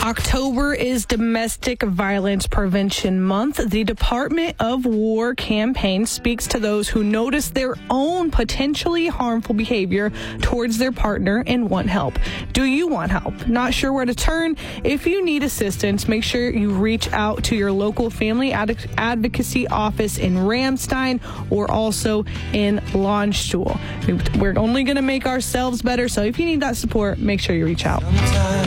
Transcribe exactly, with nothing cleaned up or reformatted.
October is Domestic Violence Prevention Month. The Department of War campaign speaks to those who notice their own potentially harmful behavior towards their partner and want help. Do you want help? Not sure where to turn? If you need assistance, make sure you reach out to your local family ad- advocacy office in Ramstein or also in Landstuhl. We're only going to make ourselves better, so if you need that support, make sure you reach out.